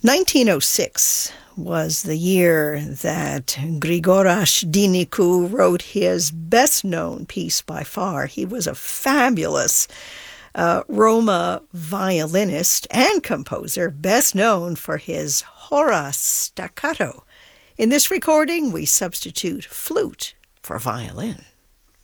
1906 was the year that Grigoras Dinicu wrote his best-known piece by far. He was a fabulous Roma violinist and composer, best known for his hora staccato. In this recording, we substitute flute for violin.